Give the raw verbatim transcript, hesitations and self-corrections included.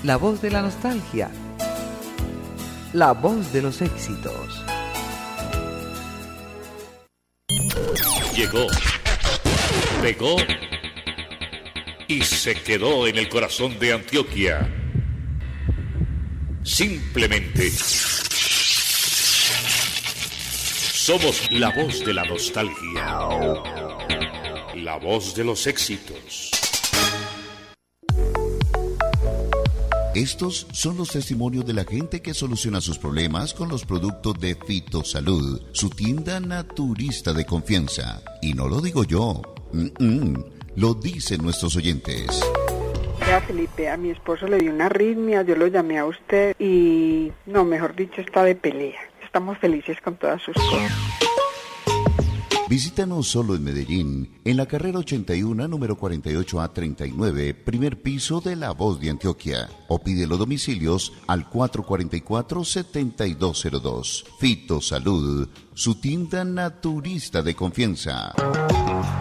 La voz de la nostalgia. La voz de los éxitos. Llegó, pegó y se quedó en el corazón de Antioquia. Simplemente somos la voz de la nostalgia, la voz de los éxitos. Estos son los testimonios de la gente que soluciona sus problemas con los productos de Fitosalud, su tienda naturista de confianza. Y no lo digo yo, Mm-mm. lo dicen nuestros oyentes. Ya, Felipe, a mi esposo le dio una arritmia, yo lo llamé a usted y, no, mejor dicho, está de pelea. Estamos felices con todas sus cosas. Visítanos solo en Medellín, en la carrera ochenta y uno, número cuarenta y ocho A treinta y nueve, primer piso de La Voz de Antioquia. O pide los domicilios al cuatro cuatro cuatro, siete dos cero dos. Fitosalud, su tienda naturista de confianza.